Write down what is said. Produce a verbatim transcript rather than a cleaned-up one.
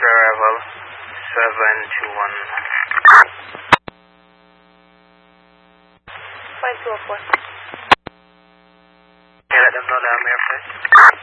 arrival seven two one. five two four. Okay, let them know that I'm airplane.